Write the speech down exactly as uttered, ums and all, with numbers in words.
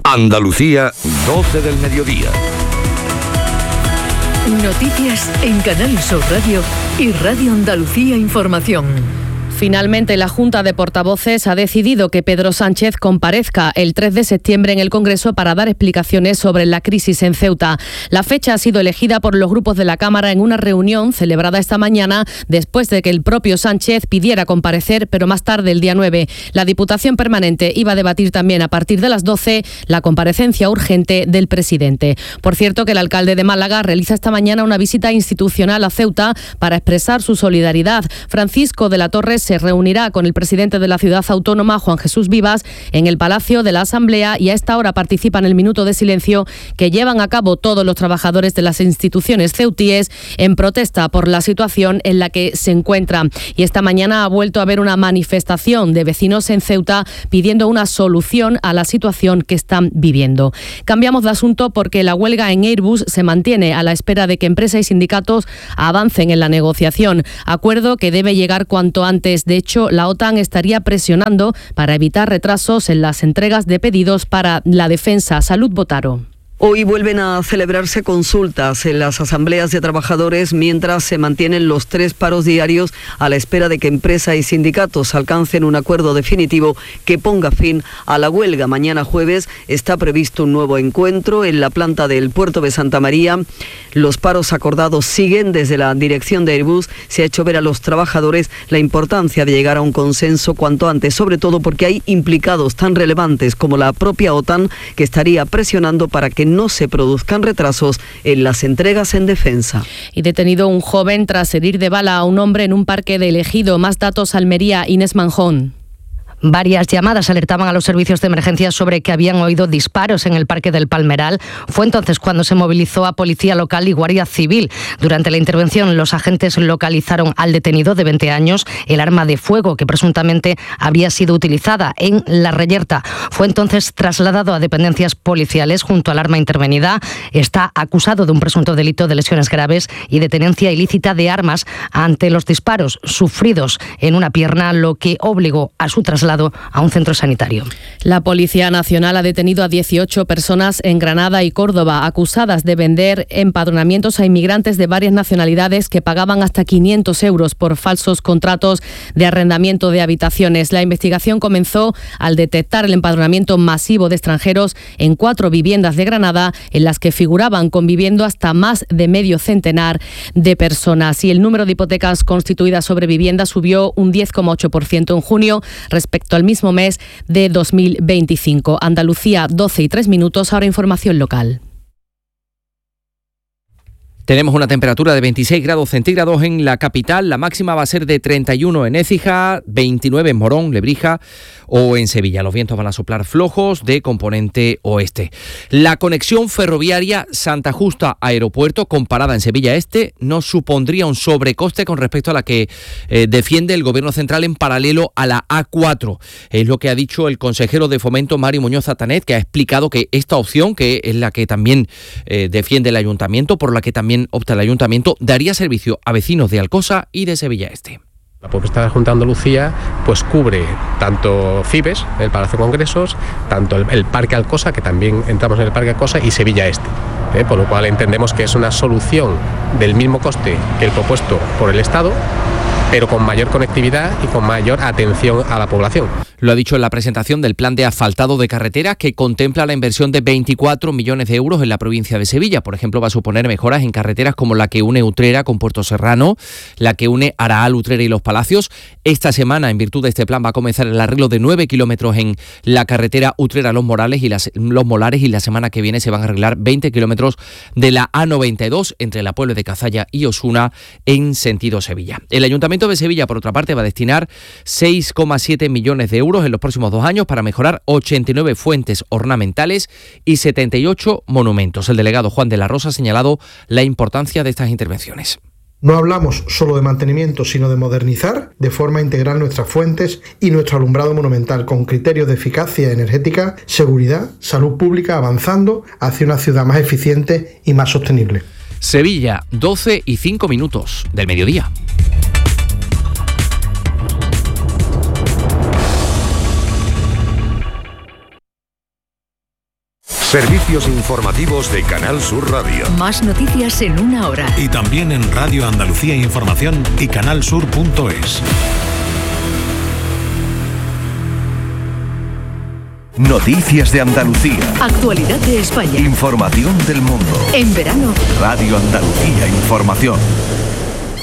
Andalucía, doce del mediodía. Noticias en Canal Sur Radio y Radio Andalucía Información. Finalmente, la Junta de Portavoces ha decidido que Pedro Sánchez comparezca el tres de septiembre en el Congreso para dar explicaciones sobre la crisis en Ceuta. La fecha ha sido elegida por los grupos de la Cámara en una reunión celebrada esta mañana después de que el propio Sánchez pidiera comparecer, pero más tarde, el día nueve. La Diputación Permanente iba a debatir también a partir de las doce la comparecencia urgente del presidente. Por cierto, que el alcalde de Málaga realiza esta mañana una visita institucional a Ceuta para expresar su solidaridad. Francisco de la Torre se reunirá con el presidente de la ciudad autónoma, Juan Jesús Vivas, en el Palacio de la Asamblea, y a esta hora participa en el minuto de silencio que llevan a cabo todos los trabajadores de las instituciones ceutíes en protesta por la situación en la que se encuentran. Y esta mañana ha vuelto a haber una manifestación de vecinos en Ceuta pidiendo una solución a la situación que están viviendo. Cambiamos de asunto porque la huelga en Airbus se mantiene a la espera de que empresa y sindicatos avancen en la negociación. Acuerdo que debe llegar cuanto antes. De hecho, la OTAN estaría presionando para evitar retrasos en las entregas de pedidos para la defensa. Salud, Botaro. Hoy vuelven a celebrarse consultas en las asambleas de trabajadores mientras se mantienen los tres paros diarios a la espera de que empresa y sindicatos alcancen un acuerdo definitivo que ponga fin a la huelga. Mañana jueves está previsto un nuevo encuentro en la planta del puerto de Santa María. Los paros acordados siguen. Desde la dirección de Airbus se ha hecho ver a los trabajadores la importancia de llegar a un consenso cuanto antes, sobre todo porque hay implicados tan relevantes como la propia OTAN, que estaría presionando para que no se produzcan retrasos en las entregas en defensa. Y detenido un joven tras herir de bala a un hombre en un parque de Ejido. Más datos, Almería, Inés Manjón. Varias llamadas alertaban a los servicios de emergencia sobre que habían oído disparos en el Parque del Palmeral. Fue entonces cuando se movilizó a Policía Local y Guardia Civil. Durante la intervención, los agentes localizaron al detenido de veinte años, el arma de fuego que presuntamente había sido utilizada en La Reyerta. Fue entonces trasladado a dependencias policiales junto al arma intervenida. Está acusado de un presunto delito de lesiones graves y de tenencia ilícita de armas ante los disparos sufridos en una pierna, lo que obligó a su traslado a un centro sanitario. La Policía Nacional ha detenido a dieciocho personas en Granada y Córdoba acusadas de vender empadronamientos a inmigrantes de varias nacionalidades que pagaban hasta quinientos euros por falsos contratos de arrendamiento de habitaciones. La investigación comenzó al detectar el empadronamiento masivo de extranjeros en cuatro viviendas de Granada, en las que figuraban conviviendo hasta más de medio centenar de personas. Y el número de hipotecas constituidas sobre viviendas subió un diez coma ocho por ciento en junio respecto al mismo mes de dos mil veinticinco. Andalucía, doce y tres minutos, ahora información local. Tenemos una temperatura de veintiséis grados centígrados en la capital. La máxima va a ser de treinta y uno en Écija, veintinueve en Morón, Lebrija o en Sevilla. Los vientos van a soplar flojos de componente oeste. La conexión ferroviaria Santa Justa Aeropuerto, comparada en Sevilla Este, no supondría un sobrecoste con respecto a la que eh, defiende el Gobierno Central en paralelo a la A cuatro. Es lo que ha dicho el consejero de Fomento, Mario Muñoz Atanet, que ha explicado que esta opción, que es la que también eh, defiende el Ayuntamiento, por la que también opta el Ayuntamiento, daría servicio a vecinos de Alcosa y de Sevilla Este. La propuesta de la Junta de Andalucía pues cubre tanto Cibes, el Palacio de Congresos, tanto el, el Parque Alcosa, que también entramos en el Parque Alcosa, y Sevilla Este. ¿eh? Por lo cual entendemos que es una solución del mismo coste que el propuesto por el Estado, pero con mayor conectividad y con mayor atención a la población. Lo ha dicho en la presentación del plan de asfaltado de carreteras, que contempla la inversión de veinticuatro millones de euros en la provincia de Sevilla. Por ejemplo, va a suponer mejoras en carreteras como la que une Utrera con Puerto Serrano, la que une Araal, Utrera y Los Palacios. Esta semana, en virtud de este plan, va a comenzar el arreglo de nueve kilómetros en la carretera Utrera-Los Morales y las, Los Molares, y la semana que viene se van a arreglar veinte kilómetros de la A noventa y dos entre la Puebla de Cazalla y Osuna en sentido Sevilla. El Ayuntamiento de Sevilla, por otra parte, va a destinar seis coma siete millones de euros en los próximos dos años para mejorar ochenta y nueve fuentes ornamentales y setenta y ocho monumentos. El delegado Juan de la Rosa ha señalado la importancia de estas intervenciones. No hablamos solo de mantenimiento, sino de modernizar de forma integral nuestras fuentes y nuestro alumbrado monumental, con criterios de eficacia energética, seguridad, salud pública, avanzando hacia una ciudad más eficiente y más sostenible. Sevilla, doce y cinco minutos del mediodía. Servicios informativos de Canal Sur Radio. Más noticias en una hora. Y también en Radio Andalucía Información y canalsur punto es. Noticias de Andalucía. Actualidad de España. Información del mundo. En verano. Radio Andalucía Información.